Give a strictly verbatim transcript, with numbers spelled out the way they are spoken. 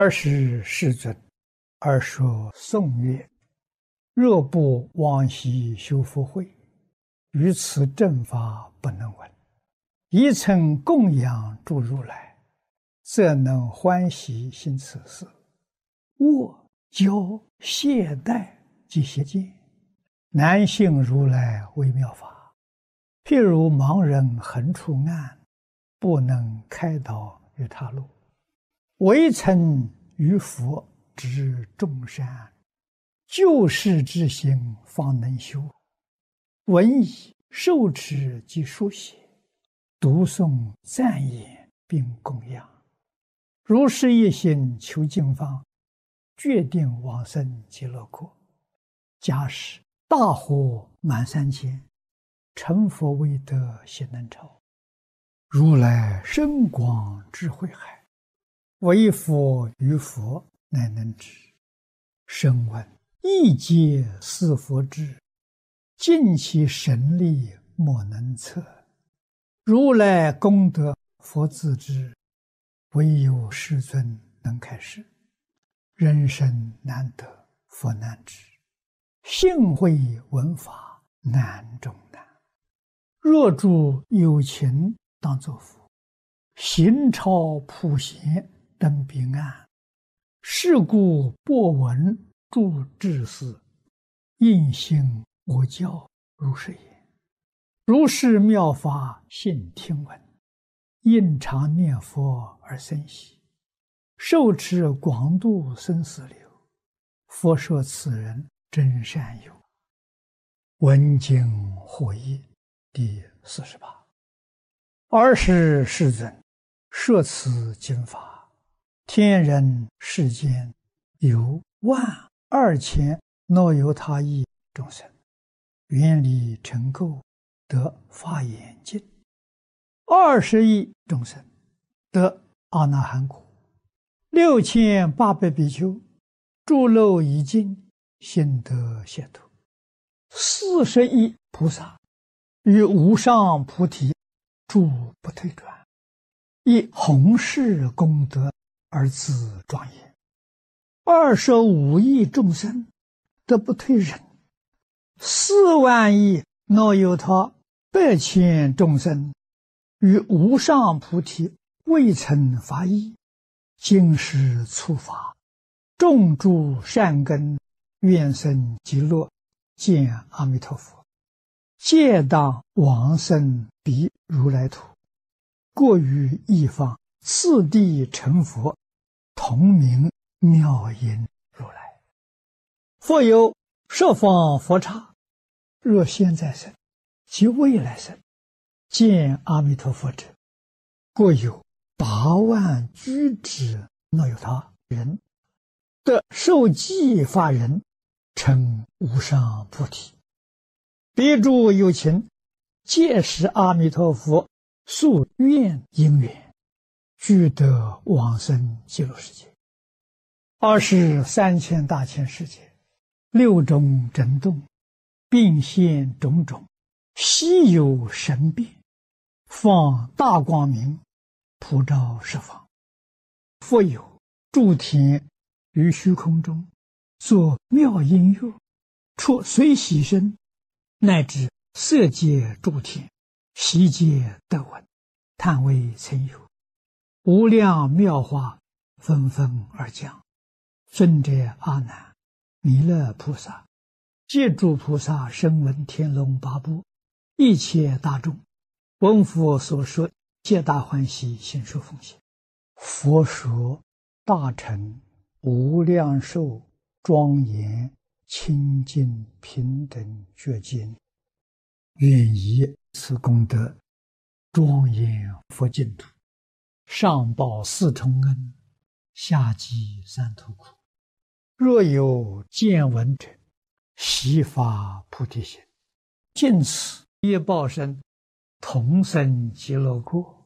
二十世尊，而说颂曰：若不往昔修福慧，于此正法不能闻。一曾供养诸如来，则能欢喜行此事。握、教、懈怠及邪见，难信如来微妙法。譬如盲人横出暗，不能开导于他路。唯曾于佛知众善，救世之心方能修。闻已受持及书写，读诵赞言并供养。如是一心求经方，决定往生极乐国。假使大火满三千，成佛未得悉能超。如来深广智慧海，唯佛于佛乃能知。声闻一皆是佛智，尽其神力莫能测。如来功德佛自知，唯有世尊能开示。人生难得佛难知，信会闻法难中难。若诸有情当作佛，行超普贤登彼岸。是故播闻诸智士，应信我教如是言。如是妙法信听闻，应常念佛而生喜。受持广度生死流，佛说此人真善友。闻经获益第四十八。尔时世尊说此经法，天人世间有万二千若由他亿众生，愿力成垢，得法眼净。二十亿众生得阿那含果。六千八百比丘诸漏已尽，心得解脱。四十亿菩萨于无上菩提诸不退转，以弘誓功德而自庄严。二十五亿众生得不退忍，四万亿若有他百千众生于无上菩提未曾发意，今世初发，种诸善根，愿生极乐，见阿弥陀佛，皆当往生彼如来土。过于一方，次第成佛，同名妙音如来。复有十方佛刹，若现在生及未来生，见阿弥陀佛者，过有八万居之若有他人，得受记法人，成无上菩提。彼诸有情，皆是阿弥陀佛宿愿因缘，俱得往生极乐世界。二十三千大千世界，六种震动，并现种种，稀有神变，放大光明，普照十方。复有诸天于虚空中，作妙音乐，出随喜声，乃至色界诸天，悉皆得闻，叹为曾有。无量妙法纷纷而降。尊者阿难、弥勒菩萨、皆诸菩萨声闻天龙八部，一切大众，闻佛所说，皆大欢喜，心受奉献。佛说大乘无量寿庄严清净平等觉经，愿以此功德庄严佛净土，上报四重恩，下济三途苦。若有见闻者，悉发菩提心，尽此业报身，同生极乐国。